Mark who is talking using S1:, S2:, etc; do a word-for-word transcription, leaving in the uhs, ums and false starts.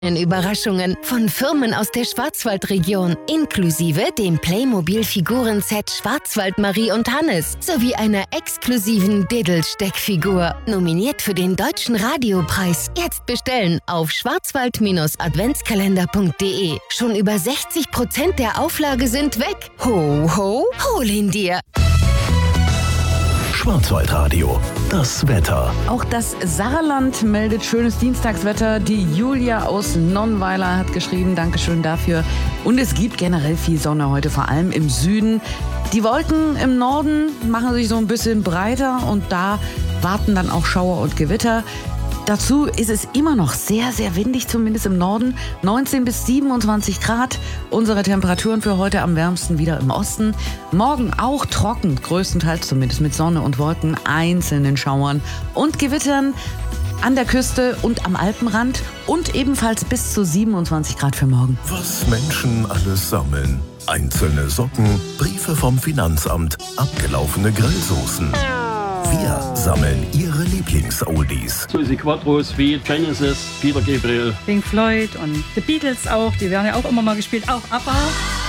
S1: Überraschungen von Firmen aus der Schwarzwaldregion, inklusive dem Playmobil-Figurenset Schwarzwaldmarie und Hannes sowie einer exklusiven Diddle-Steckfigur. Nominiert für den Deutschen Radiopreis. Jetzt bestellen auf schwarzwald adventskalender punkt de. Schon über sechzig Prozent der Auflage sind weg. Ho, ho, hol ihn dir!
S2: Schwarzwaldradio, das Wetter.
S3: Auch das Saarland meldet schönes Dienstagswetter. Die Julia aus Nonnweiler hat geschrieben, Dankeschön dafür. Und es gibt generell viel Sonne heute, vor allem im Süden. Die Wolken im Norden machen sich so ein bisschen breiter und da warten dann auch Schauer und Gewitter. Dazu ist es immer noch sehr, sehr windig, zumindest im Norden. neunzehn bis siebenundzwanzig Grad. Unsere Temperaturen für heute am wärmsten wieder im Osten. Morgen auch trocken, größtenteils zumindest mit Sonne und Wolken, einzelnen Schauern und Gewittern an der Küste und am Alpenrand und ebenfalls bis zu siebenundzwanzig Grad für morgen.
S2: Was Menschen alles sammeln. Einzelne Socken, Briefe vom Finanzamt, abgelaufene Grillsoßen. Wir sammeln Ihre Lieblings-Oldies.
S4: Susi Quattros wie Genesis, Peter Gabriel,
S5: Pink Floyd und The Beatles auch, die werden ja auch immer mal gespielt, auch ABBA.